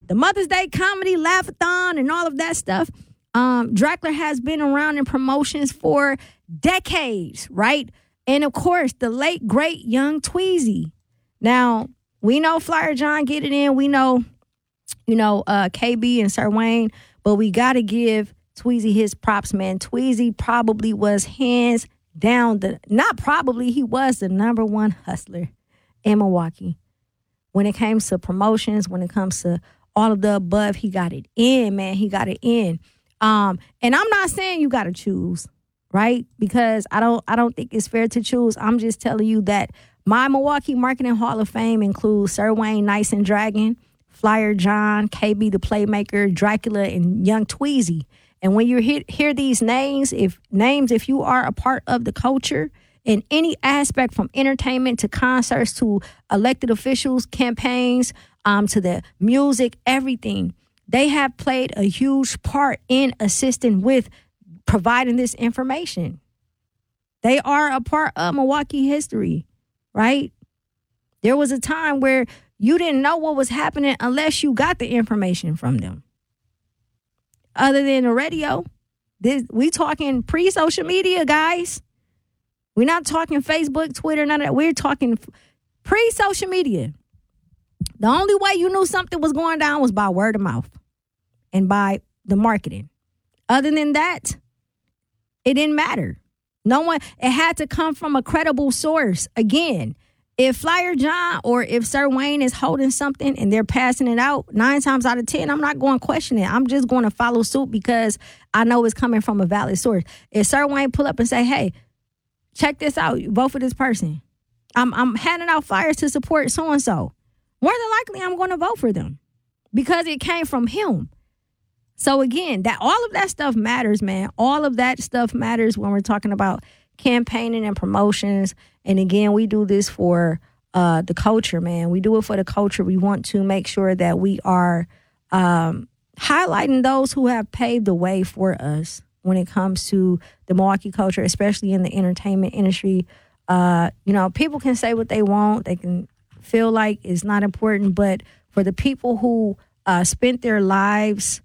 the Mother's Day comedy, Laugh-a-thon, and all of that stuff. Dracula has been around in promotions for decades, right? And of course, the late, great Young Tweezy. Now, we know Flyer John get it in. We know, KB and Sir Wayne, but we got to give Tweezy his props, man. Tweezy probably was hands down he was the number one hustler in Milwaukee. When it comes to promotions, when it comes to all of the above, he got it in, man. He got it in. And I'm not saying you got to choose, right? Because I don't think it's fair to choose. I'm just telling you that my Milwaukee Marketing Hall of Fame includes Sir Wayne, Nice and Dragon, Flyer John, KB the Playmaker, Dracula, and Young Tweezy. And when you hear these names, if you are a part of the culture in any aspect, from entertainment to concerts to elected officials, campaigns, to the music, everything, they have played a huge part in assisting with providing this information. They are a part of Milwaukee history, right? There was a time where you didn't know what was happening unless you got the information from them. Other than the radio, we talking pre-social media, guys. We're not talking Facebook, Twitter, none of that. We're talking pre-social media. The only way you knew something was going down was by word of mouth and by the marketing. Other than that, it didn't matter. It had to come from a credible source. Again, if Flyer John or if Sir Wayne is holding something and they're passing it out, 9 times out of 10, I'm not going to question it. I'm just going to follow suit because I know it's coming from a valid source. If Sir Wayne pull up and say, hey, check this out, vote for this person. I'm handing out flyers to support so-and-so. More than likely, I'm going to vote for them because it came from him. So again, all of that stuff matters, man. All of that stuff matters when we're talking about campaigning and promotions. And again, we do this for the culture, man. We do it for the culture. We want to make sure that we are highlighting those who have paved the way for us when it comes to the Milwaukee culture, especially in the entertainment industry. People can say what they want. They can feel like it's not important. But for the people who spent their lives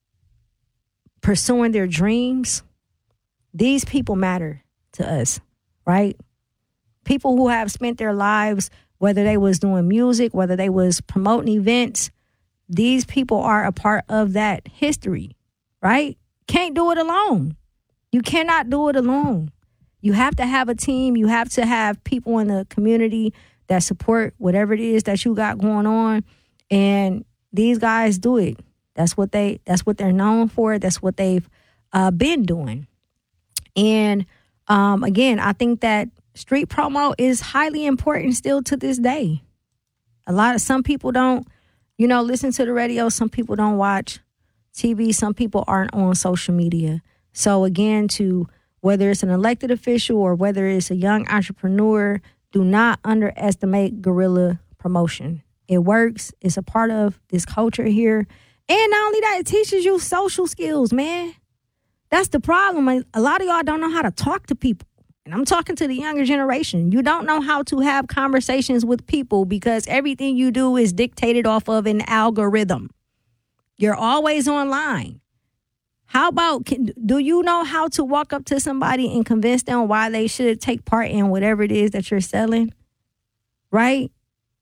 pursuing their dreams, these people matter to us, right? People who have spent their lives, whether they was doing music, whether they was promoting events, these people are a part of that history, right? Can't do it alone. You cannot do it alone. You have to have a team. You have to have people in the community that support whatever it is that you got going on. And these guys do it. That's what they're known for. That's what they've been doing. And again, I think that street promo is highly important still to this day. Some people don't, listen to the radio. Some people don't watch TV. Some people aren't on social media. So again, whether it's an elected official or whether it's a young entrepreneur, do not underestimate guerrilla promotion. It works. It's a part of this culture here. And not only that, it teaches you social skills, man. That's the problem. A lot of y'all don't know how to talk to people. And I'm talking to the younger generation. You don't know how to have conversations with people because everything you do is dictated off of an algorithm. You're always online. How about, do you know how to walk up to somebody and convince them why they should take part in whatever it is that you're selling? Right?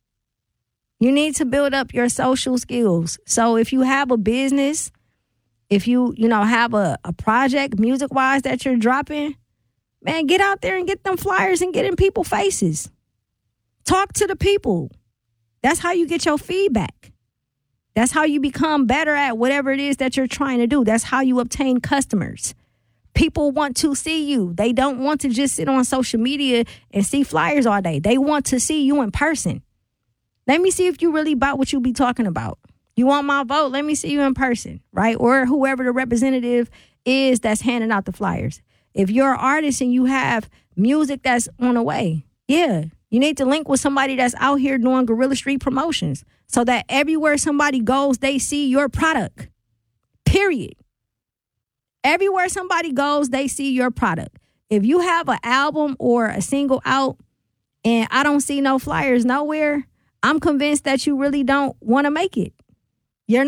You need to build up your social skills. So if you have a business, if you have a project music-wise that you're dropping, man, get out there and get them flyers and get in people's faces. Talk to the people. That's how you get your feedback. That's how you become better at whatever it is that you're trying to do. That's how you obtain customers. People want to see you. They don't want to just sit on social media and see flyers all day. They want to see you in person. Let me see if you really about what you be talking about. You want my vote? Let me see you in person, right? Or whoever the representative is that's handing out the flyers. If you're an artist and you have music that's on the way, yeah, you need to link with somebody that's out here doing guerrilla street promotions so that everywhere somebody goes, they see your product, period. Everywhere somebody goes, they see your product. If you have an album or a single out and I don't see no flyers nowhere, I'm convinced that you really don't want to make it.